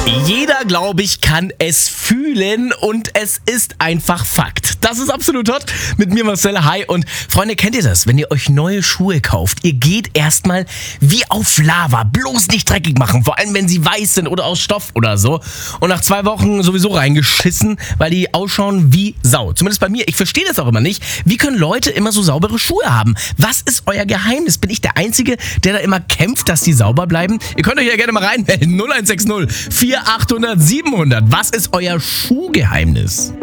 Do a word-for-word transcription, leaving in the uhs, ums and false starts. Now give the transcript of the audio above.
Jeder, glaube ich, kann es fühlen und es ist einfach Fakt. Das ist absolut hot. Mit mir Marcel, hi. Und Freunde, kennt ihr das? Wenn ihr euch neue Schuhe kauft, ihr geht erstmal wie auf Lava. Bloß nicht dreckig machen, vor allem wenn sie weiß sind oder aus Stoff oder so. Und nach zwei Wochen sowieso reingeschissen, weil die ausschauen wie Sau. Zumindest bei mir. Ich verstehe das auch immer nicht. Wie können Leute immer so saubere Schuhe haben? Was ist euer Geheimnis? Bin ich der Einzige, der da immer kämpft, dass die sauber bleiben? Ihr könnt euch ja gerne mal reinmelden. null eins sechs null vier achthundert siebenhundert. Was ist euer Schuhgeheimnis?